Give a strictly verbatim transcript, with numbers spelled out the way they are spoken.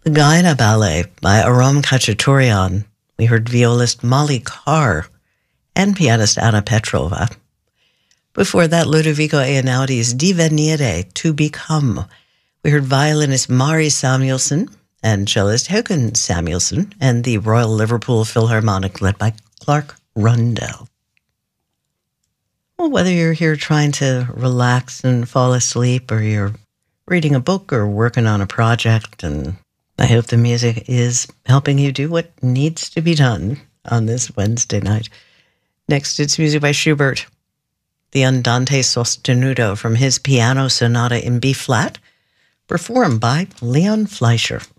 The Gaina Ballet by Aram Khachaturian. We heard violist Molly Carr and pianist Anna Petrova. Before that, Ludovico Einaudi's Divenire, To Become. We heard violinist Mari Samuelson and cellist Håkan Samuelson and the Royal Liverpool Philharmonic led by Clark Rundell. Well, whether you're here trying to relax and fall asleep or you're reading a book or working on a project, and I hope the music is helping you do what needs to be done on this Wednesday night. Next, it's music by Schubert, the Andante Sostenuto from his Piano Sonata in B-flat, performed by Leon Fleischer.